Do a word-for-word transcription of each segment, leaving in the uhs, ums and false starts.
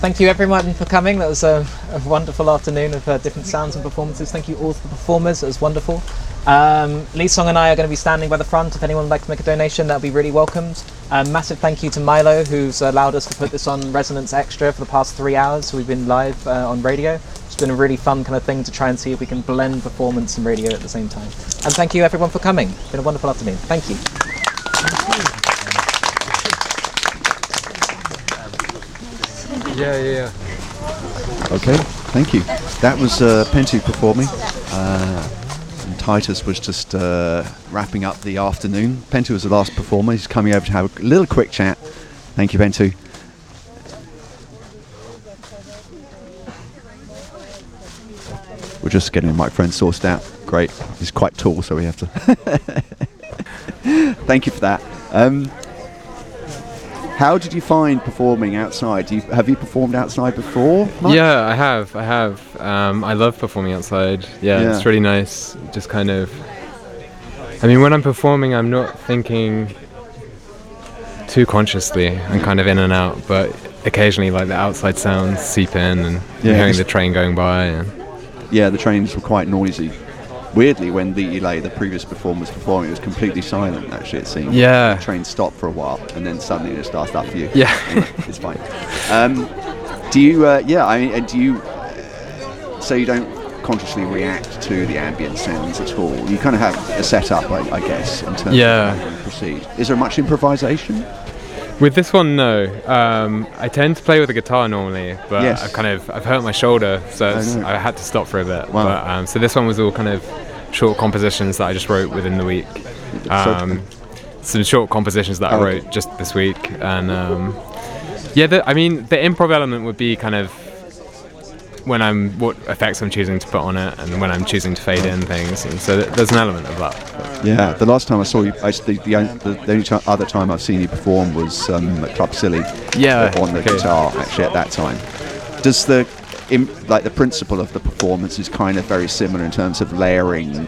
thank you everyone for coming. That was a, a wonderful afternoon of uh, different sounds and performances. Thank you all to the performers. It was wonderful. Um, Lee Song and I are going to be standing by the front. If anyone would like to make a donation, that would be really welcomed. Um, massive thank you to Milo, who's allowed us to put this on Resonance Extra for the past three hours. So we've been live uh, on radio. It's been a really fun kind of thing to try and see if we can blend performance and radio at the same time. And thank you everyone for coming. It's been a wonderful afternoon. Thank you. Yeah, yeah, yeah. Okay, thank you. That was uh, Pentu performing. Uh, and Titus was just uh, wrapping up the afternoon. Pentu was the last performer. He's coming over to have a little quick chat. Thank you, Pentu. We're just getting the microphone sourced out. Great. He's quite tall, so we have to... Thank you for that. Um, how did you find performing outside? Do you, have you performed outside before, Mark? Yeah, I have. I have. Um, I love performing outside. Yeah, Yeah. it's really nice. Just kind of... I mean, when I'm performing, I'm not thinking too consciously. I'm kind of in and out, but occasionally, like, the outside sounds seep in and Yeah, hearing it's- the train going by. And Yeah, the trains were quite noisy. Weirdly, when the Elay, the previous performer, was performing, it was completely silent, actually, it seemed. Yeah. The train stopped for a while, and then suddenly it just started up for you. Yeah. Anyway, it's fine. Um, do you, uh, yeah, I mean, and do you, uh, so you don't consciously react to the ambient sounds at all? You kind of have a setup, I, I guess, in terms Yeah. of how you proceed. Is there much improvisation? With this one, no. Um, I tend to play with a guitar normally, but Yes. I've kind of I've hurt my shoulder, so I it's, know. I had to stop for a bit. Wow. But, um, so this one was all kind of short compositions that I just wrote within the week. Um, some short compositions that I Oh, wrote just this week, and um, yeah, the, I mean the improv element would be kind of when I'm what effects I'm choosing to put on it, and when I'm choosing to fade in things, and so th- there's an element of that. Yeah, the last time I saw you, I, the, the, the, the only t- other time I've seen you perform was um, at Club Silly. Yeah, On the okay. guitar, actually, at that time. Does the, im, like the principle of the performance is kind of very similar in terms of layering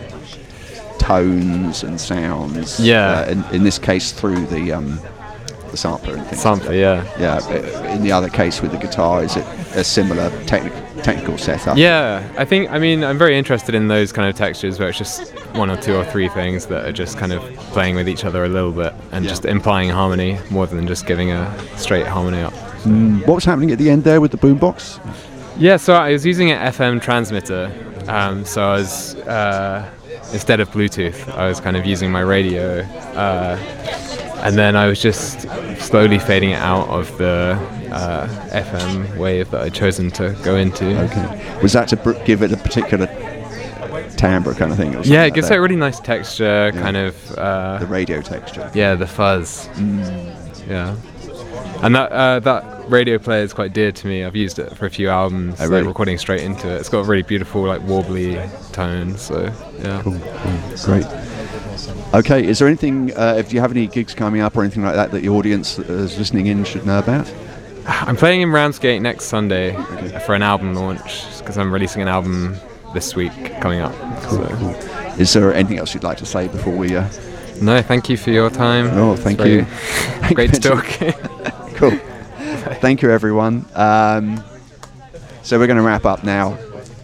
tones and sounds? Yeah. Uh, in, in this case, through the um, the sampler and things. Sampler, yeah. Yeah. but In the other case with the guitar, is it a similar technical technical setup? Yeah, I think, I mean, I'm very interested in those kind of textures where it's just one or two or three things that are just kind of playing with each other a little bit and Yeah. just implying harmony more than just giving a straight harmony up. Mm, what was happening at the end there with the boombox? Yeah, so I was using an F M transmitter, um, so I was, uh, instead of Bluetooth, I was kind of using my radio, uh, and then I was just slowly fading it out of the uh, F M wave that I'd chosen to go into. Okay. Was that to br- give it a particular timbre kind of thing? Or something Yeah, it like gives that? it a really nice texture, kind of. Uh, The radio texture. Yeah, the fuzz. Yeah, and that uh, that radio player is quite dear to me. I've used it for a few albums, Oh, really? like recording straight into it. It's got a really beautiful, like warbly tone. So yeah. Cool, cool. Great. Okay, is there anything, uh, if you have any gigs coming up or anything like that that the audience that is listening in should know about? I'm playing in Ramsgate next Sunday for an album launch because I'm releasing an album this week coming up. So. Is there anything else you'd like to say before we... Uh... No, thank you for your time. Oh, thank It's you. very Great to talk. Cool. Thank you, everyone. Um, so we're going to wrap up now.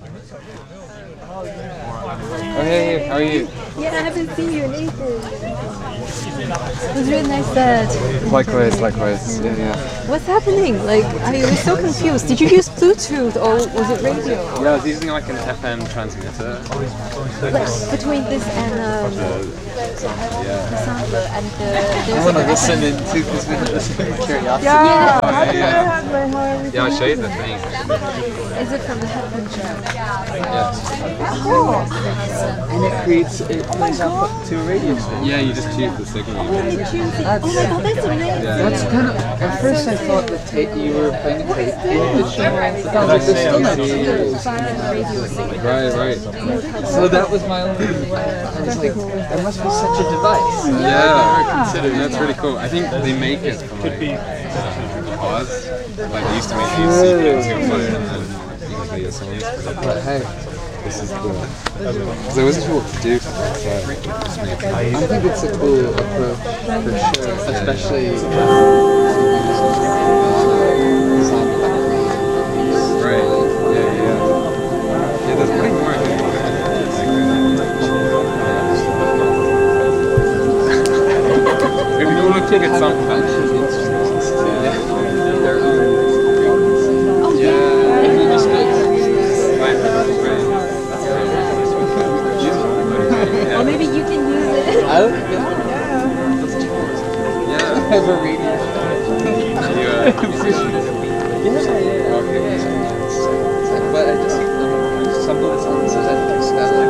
Oh, hey, how are you? Yeah, I haven't seen you in ages. It was really nice set. Likewise, likewise. Yeah, yeah. What's happening? Like, I was so confused. Did you use Bluetooth or was it radio? Yeah, I was using like an F M transmitter. Like, between this and um, the sampler and the... I want to listen into this with curiosity. Yeah, Yeah, I'll show you the thing. Is it from the headphone jack? Yeah. Oh, And it creates, it plays up to a radio station. Yeah, you just choose the signal. oh my god, that's amazing. That's kind of, at first I thought that tape, you were playing a tape in the show. But I was like, there's still not tape. Right, right. So that was my only, I was like, there must be such a device. Yeah, consider that's really cool. I think they make it for like um, cars. Like they used to make these C Ds on phone and then you can play your songs. But hey, this is cool. Because I wasn't sure what to do for that, so I just made it. I think it's a cool approach for sure, especially actually a good song for that. Or maybe you can use it. Oh, yeah. Over radio. But I just some of the songs that Stella.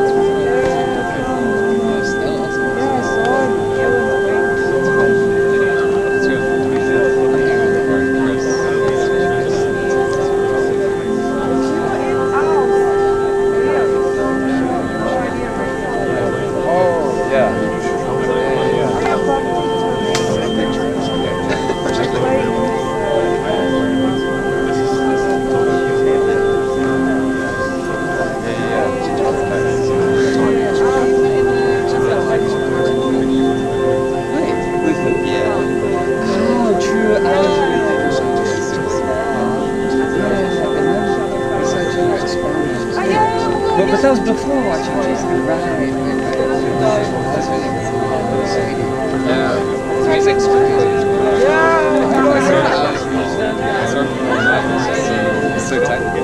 But that was before watching Jason. Right. Yeah. Music's so technical.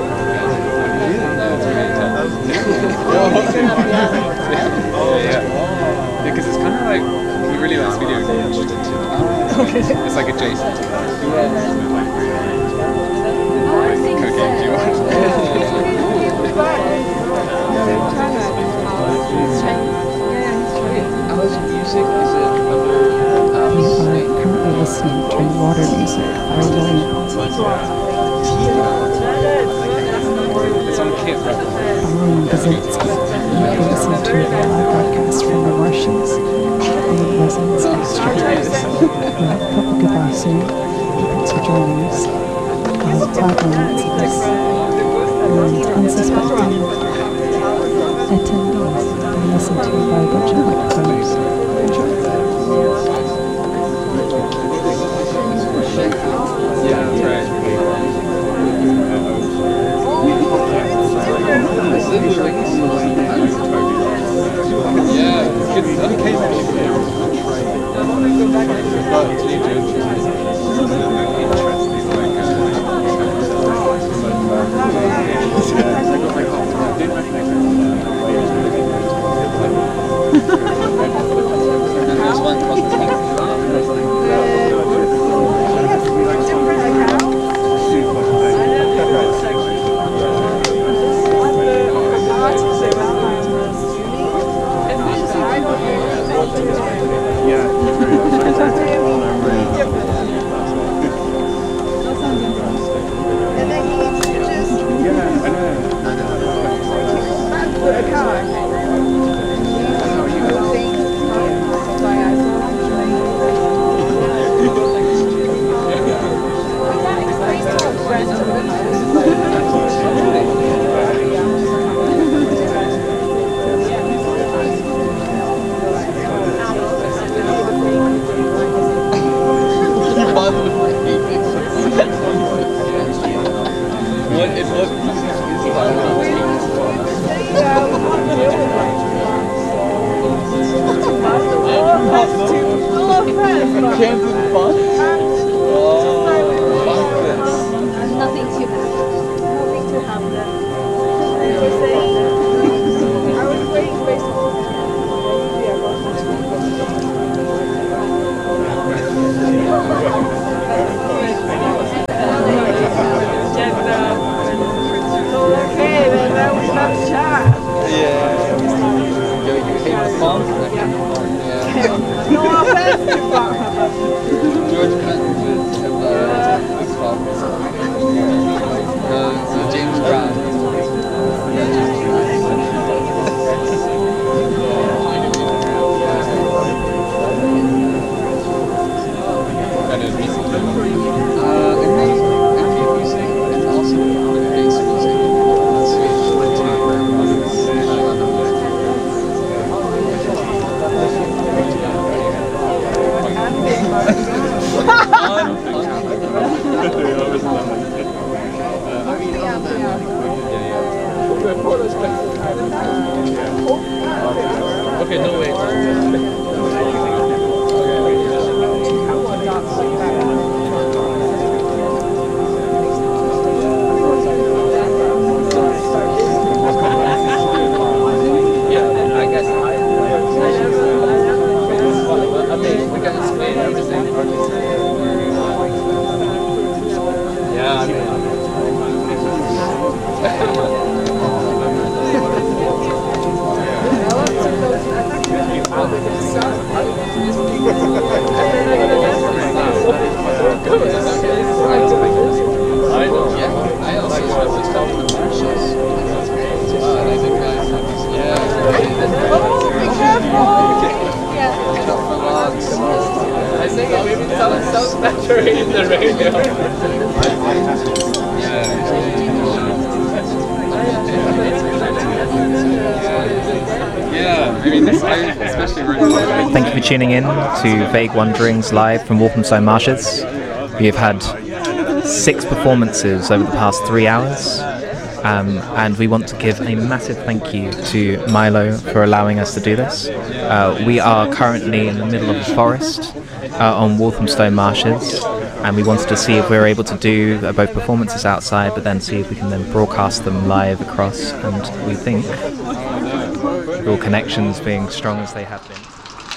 Yeah, because it's kind of like he really likes video games. It's like adjacent to that. Cocaine, do you want? How's music? Is it? You are currently listening to Water Music by William. It's on Kit. Following Basinski, you are listening to a live broadcast from the Martians, the Resonance Extraterrestrials. Hope goodbye soon. Thanks for joining us. I'll five minutes of this. And unsuspecting attendees being listened to by a bunch of microphones. Enjoy. Yeah, that's right. Yeah, it's good There's one called What it was. Kansas fun? Oh, fuck this. Nothing too bad. Nothing too happen. I was playing baseball. Okay, then that was not a shot. Yeah. Yo, you hate the fun? Yeah. No offense to Bob. George Clinton with uh, what's it called? Uh, so James Brown. That is music. Uh, and then ambient music and also bass music. Okay, no way. Train the radio. Yeah, I mean, this, I especially really Thank you for tuning in to Vague Wanderings live from Walthamstow Marshes. We have had six performances over the past three hours. Um, and we want to give a massive thank you to Milo for allowing us to do this. Uh, we are currently in the middle of the forest uh, on Walthamstow Marshes, and we wanted to see if we were able to do uh, both performances outside, but then see if we can then broadcast them live across, and we think, with all connections being strong as they have been.